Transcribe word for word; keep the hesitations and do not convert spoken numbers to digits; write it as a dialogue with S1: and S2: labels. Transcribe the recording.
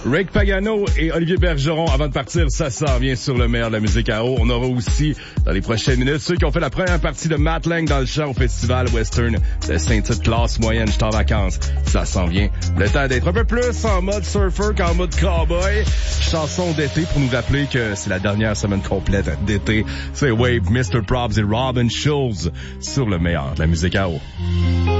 S1: Rick Pagano et Olivier Bergeron, avant de partir, ça s'en vient sur le meilleur de la musique à eau. On aura aussi, dans les prochaines minutes, ceux qui ont fait la première partie de Matt Lang dans le chant au Festival Western de Saint-Tite, classe moyenne, j'étais en vacances. Ça s'en vient. Le temps d'être un peu plus en mode surfer qu'en mode cowboy. Chanson d'été pour nous rappeler que c'est la dernière semaine complète d'été. C'est Wave, mister Probs et Robin Schulz sur le meilleur de la musique à eau.